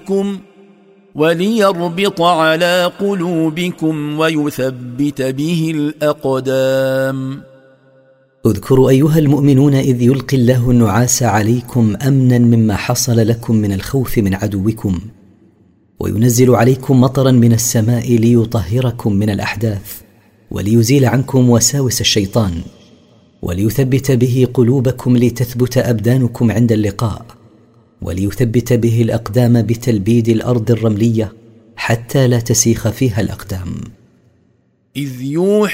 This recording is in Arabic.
عدوكم وليربط على قلوبكم ويثبت به الأقدام. اذكروا أيها المؤمنون إذ يلقي الله النعاس عليكم أمنا مما حصل لكم من الخوف من عدوكم، وينزل عليكم مطرا من السماء ليطهركم من الأحداث وليزيل عنكم وساوس الشيطان، وليثبت به قلوبكم لتثبت أبدانكم عند اللقاء، وليثبت به الأقدام بتلبيد الأرض الرملية حتى لا تسيخ فيها الأقدام. إذ يوحي